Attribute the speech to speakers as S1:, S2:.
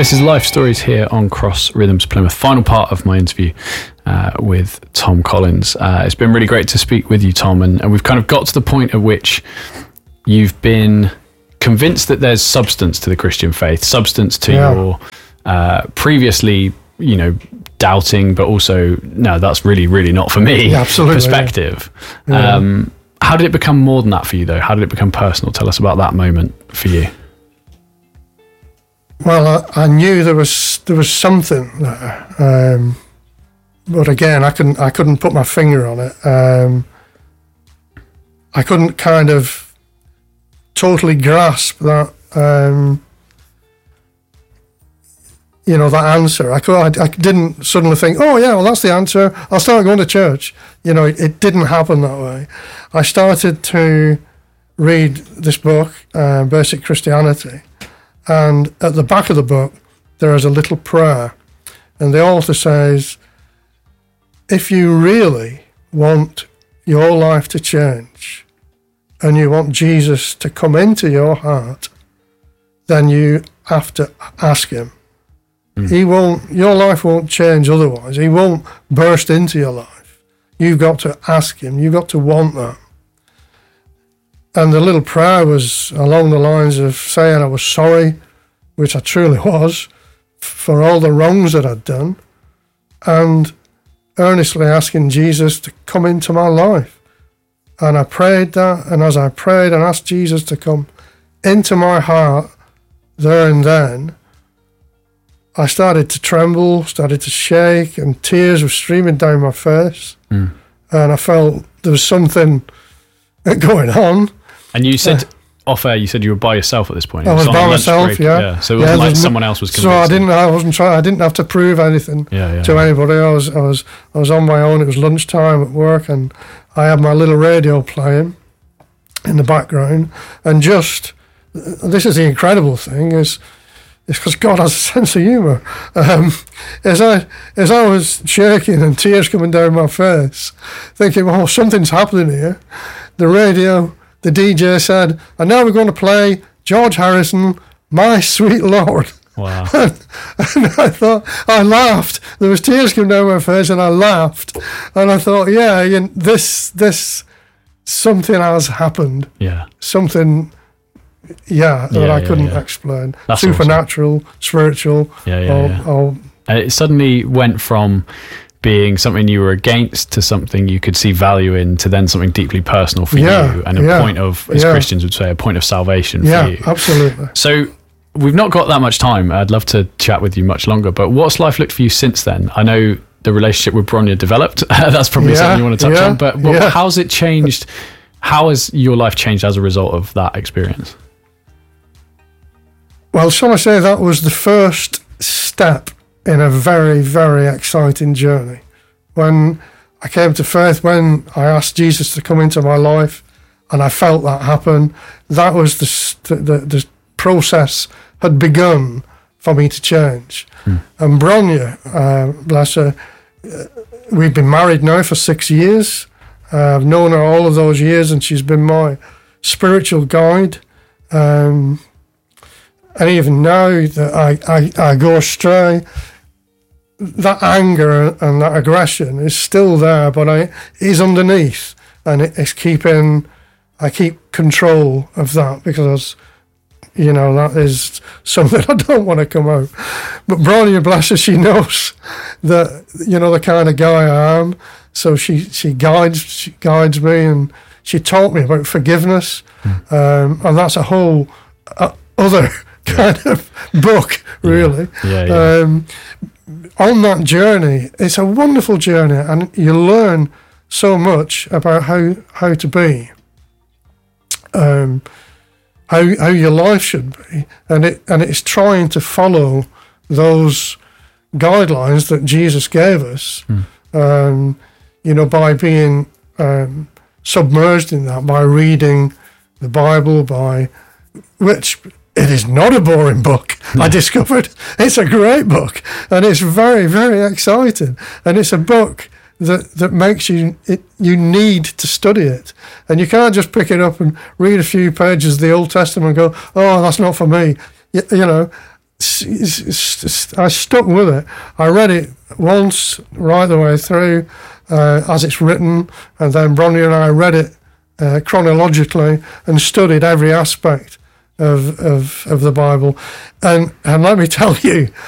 S1: This is Life Stories here on Cross Rhythms Plymouth. Final part of my interview with Tom Collins. It's been really great to speak with you, Tom, and we've kind of got to the point at which you've been convinced that there's substance to the Christian faith, substance to your previously, doubting, but also, no, that's really, really not for me perspective. Yeah. How did it become more than that for you, though? How did it become personal? Tell us about that moment for you.
S2: Well, I knew there was something there, but again, I couldn't put my finger on it. I couldn't kind of totally grasp that, that answer. I didn't suddenly think, oh yeah, well that's the answer, I'll start going to church. It didn't happen that way. I started to read this book, Basic Christianity. And at the back of the book, there is a little prayer. And the author says, if you really want your life to change and you want Jesus to come into your heart, then you have to ask him. Your life won't change otherwise. He won't burst into your life. You've got to ask him. You've got to want that. And the little prayer was along the lines of saying I was sorry, which I truly was, for all the wrongs that I'd done, and earnestly asking Jesus to come into my life. And I prayed that, and as I prayed and asked Jesus to come into my heart there and then, I started to tremble, started to shake, and tears were streaming down my face. And I felt there was something going on. And
S1: you said off air, you said you were by yourself at this point.
S2: I was by myself, yeah.
S1: So it wasn't like someone else was convincing.
S2: So I didn't have to prove anything to anybody. I was on my own. It was lunchtime at work, and I had my little radio playing in the background. And this is the incredible thing, is because God has a sense of humour. As I was shaking and tears coming down my face, thinking, well, something's happening here, the DJ said, and now we're going to play George Harrison, My Sweet Lord.
S1: Wow.
S2: And I laughed. There was tears coming down my face, and I laughed. And I thought, this something has happened.
S1: Yeah.
S2: Something, that I couldn't explain.
S1: That's
S2: supernatural, awesome. Spiritual.
S1: And it suddenly went from being something you were against to something you could see value in, to then something deeply personal for you, and a point of, as Christians would say, a point of salvation for you.
S2: Yeah, absolutely.
S1: So we've not got that much time. I'd love to chat with you much longer, but what's life looked for you since then? I know the relationship with Bronya developed. That's probably something you want to touch on, but how's it changed? How has your life changed as a result of that experience?
S2: Well, shall I say that was the first step in a very, very exciting journey. When I came to faith, when I asked Jesus to come into my life, and I felt that happen, that was the process had begun for me to change. And Bronya, bless her, we've been married now for 6 years. I've known her all of those years, and she's been my spiritual guide. And even now that I go astray, that anger and that aggression is still there, but it's underneath, and I keep control of that, because that is something I don't want to come out. But Bronya, bless her, she knows that the kind of guy I am, so she guides me, and she taught me about forgiveness, and that's a whole other kind of book, really. On that journey, it's a wonderful journey, and you learn so much about how to be, how your life should be, and it's trying to follow those guidelines that Jesus gave us, by being submerged in that, by reading the Bible, which it is not a boring book. I discovered it's a great book, and it's very, very exciting, and it's a book that makes you need to study it, and you can't just pick it up and read a few pages of the Old Testament and go, oh, that's not for me. I stuck with it. I read it once right the way through as it's written, and then Bronnie and I read it chronologically and studied every aspect of the Bible. And let me tell you,